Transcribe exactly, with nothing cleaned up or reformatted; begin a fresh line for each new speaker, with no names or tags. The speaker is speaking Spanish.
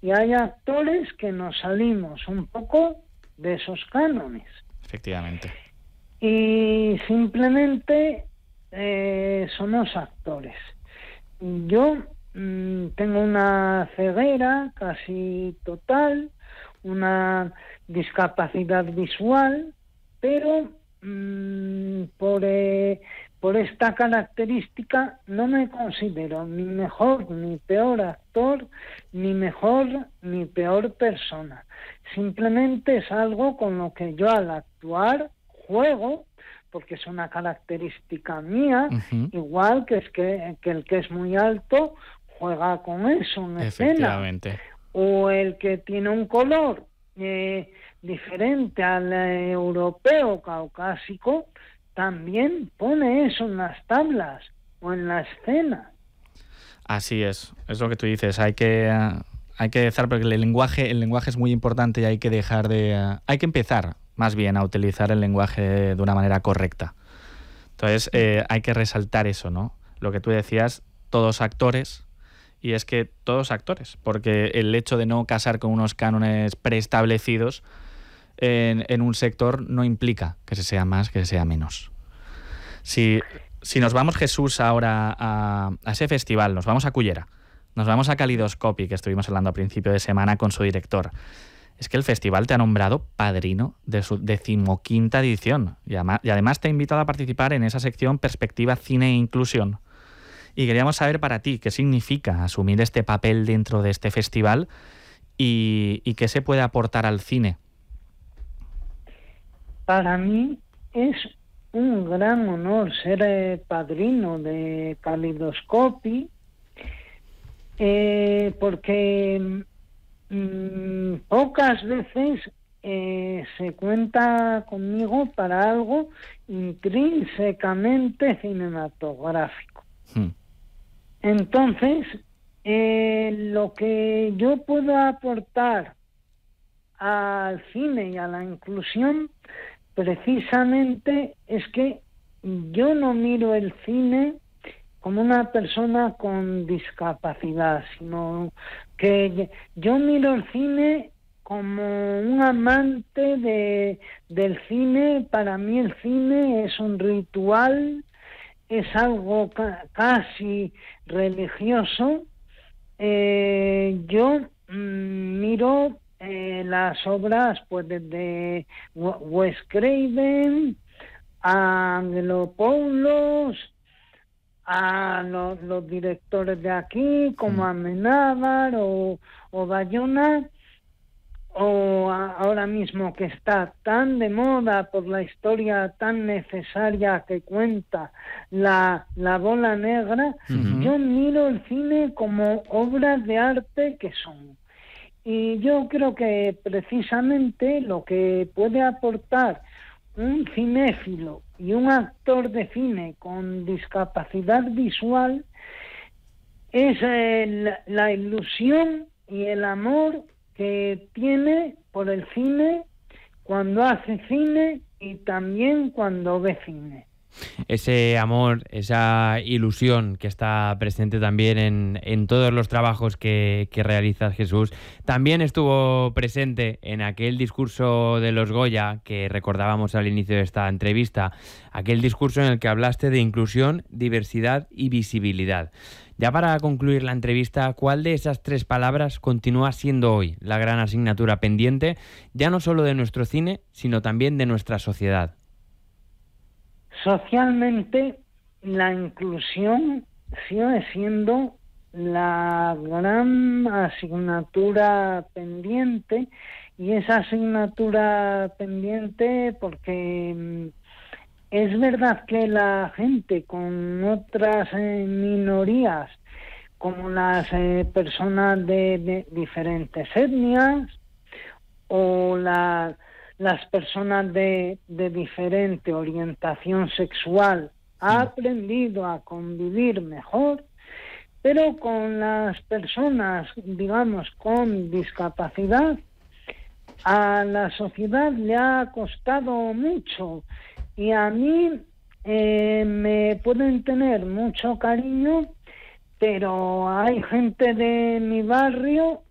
y hay actores que nos salimos un poco de esos cánones.
Efectivamente.
Y simplemente eh, somos actores. Yo mmm, tengo una ceguera casi total, una discapacidad visual, pero mmm, por, eh, por esta característica no me considero ni mejor ni peor actor, ni mejor ni peor persona. Simplemente es algo con lo que yo al actuar juego, porque es una característica mía, uh-huh. igual que es que, que el que es muy alto juega con eso en
Efectivamente.
escena, o el que tiene un color eh, diferente al eh, europeo caucásico también pone eso en las tablas o en la escena.
Así es, es lo que tú dices, hay que uh, hay que dejar, porque el lenguaje el lenguaje es muy importante y hay que dejar de uh, hay que empezar más bien a utilizar el lenguaje de una manera correcta. Entonces eh, hay que resaltar eso, ¿no? Lo que tú decías, todos actores, y es que todos actores, porque el hecho de no casar con unos cánones preestablecidos en, en un sector no implica que se sea más, que se sea menos. Si, si nos vamos, Jesús, ahora a, a ese festival, nos vamos a Cullera, nos vamos a Calidoscopy, que estuvimos hablando a principio de semana con su director. Es que el festival te ha nombrado padrino de su decimoquinta edición y además, y además te ha invitado a participar en esa sección Perspectiva, Cine e Inclusión. Y queríamos saber para ti qué significa asumir este papel dentro de este festival y, y qué se puede aportar al cine.
Para mí es un gran honor ser eh, padrino de Calidoscopy, eh, porque mmm, pocas veces eh, se cuenta conmigo para algo intrínsecamente cinematográfico. Hmm. Entonces, eh, lo que yo puedo aportar al cine y a la inclusión precisamente es que yo no miro el cine como una persona con discapacidad, sino que yo miro el cine como un amante de, del cine. Para mí el cine es un ritual, es algo ca- casi religioso. Eh, yo mmm, miro eh, las obras pues desde Wes Craven a Angelopoulos, a los, los directores de aquí como mm. Amenábar o, o Bayona, o a, ahora mismo que está tan de moda por la historia tan necesaria que cuenta la, la Bola Negra. Uh-huh. Yo miro el cine como obras de arte que son. Y yo creo que precisamente lo que puede aportar un cinéfilo y un actor de cine con discapacidad visual es el, la ilusión y el amor que tiene por el cine cuando hace cine y también cuando ve cine.
Ese amor, esa ilusión que está presente también en, en todos los trabajos que, que realizas, Jesús, también estuvo presente en aquel discurso de los Goya que recordábamos al inicio de esta entrevista, aquel discurso en el que hablaste de inclusión, diversidad y visibilidad. Ya para concluir la entrevista, ¿cuál de esas tres palabras continúa siendo hoy la gran asignatura pendiente, ya no solo de nuestro cine, sino también de nuestra sociedad?
Socialmente, la inclusión sigue siendo la gran asignatura pendiente, y esa asignatura pendiente porque es verdad que la gente con otras eh, minorías, como las eh, personas de, de diferentes etnias o la las personas de, de diferente orientación sexual, ha aprendido a convivir mejor, pero con las personas, digamos, con discapacidad, a la sociedad le ha costado mucho, y a mí eh, me pueden tener mucho cariño, pero hay gente de mi barrio